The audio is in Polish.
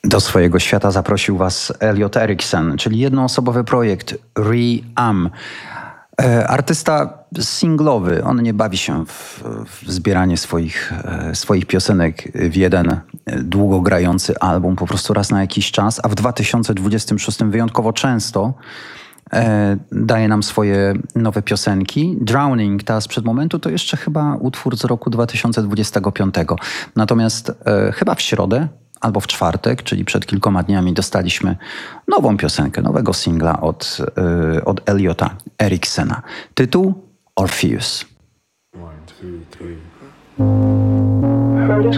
Do swojego świata zaprosił was Elliot Erickson, czyli jednoosobowy projekt Re-Am. Artysta singlowy, on nie bawi się w zbieranie swoich piosenek w jeden długo grający album, po prostu raz na jakiś czas, a w 2026 wyjątkowo często daje nam swoje nowe piosenki. Drowning, ta sprzed momentu, to jeszcze chyba utwór z roku 2025. Natomiast chyba w środę albo w czwartek, czyli przed kilkoma dniami, dostaliśmy nową piosenkę, nowego singla od Elliota Ericksona. Tytuł Orpheus. One, two, three. Heard it